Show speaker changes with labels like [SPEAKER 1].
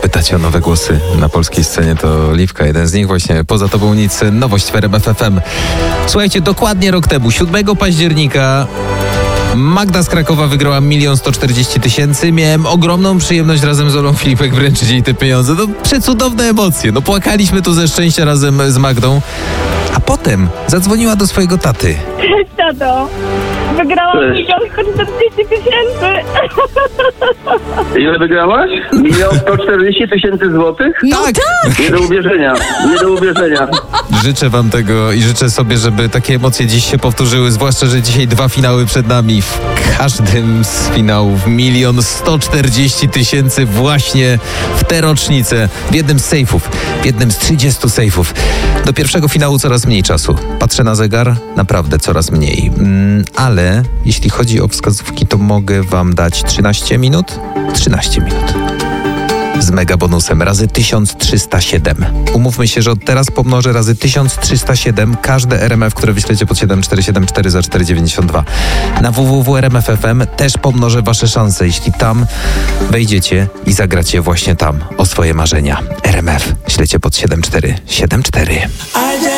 [SPEAKER 1] pytacie o nowe głosy na polskiej scenie, to Liwka, jeden z nich właśnie. Poza tobą nic, nowość w RMF FM. Słuchajcie, dokładnie rok temu, 7 października, Magda z Krakowa wygrała 1 140 000. Miałem ogromną przyjemność razem z Olą Filipek wręczyć jej te pieniądze. No, przecudowne emocje. No, płakaliśmy tu ze szczęścia razem z Magdą. A potem zadzwoniła do swojego taty.
[SPEAKER 2] Cześć, tato. Wygrałam 1 140 000.
[SPEAKER 3] Ile wygrałaś? 1 140 000 złotych?
[SPEAKER 1] Tak!
[SPEAKER 3] Nie do uwierzenia, nie do uwierzenia.
[SPEAKER 1] Życzę wam tego i życzę sobie, żeby takie emocje dziś się powtórzyły, zwłaszcza, że dzisiaj 2 finały przed nami. W każdym z finałów 1 140 000 właśnie w tę rocznicę. W jednym z sejfów, w jednym z 30 sejfów. Do pierwszego finału coraz mniej czasu. Patrzę na zegar, naprawdę coraz mniej. Ale jeśli chodzi o wskazówki, to mogę wam dać 13 minut. 13 minut. Z mega bonusem razy 1307. Umówmy się, że od teraz pomnożę razy 1307 każde RMF, które wyślecie pod 7474 za 4,92. Na www.rmf.fm też pomnożę wasze szanse, jeśli tam wejdziecie i zagracie właśnie tam o swoje marzenia. RMF ślecie pod 7474.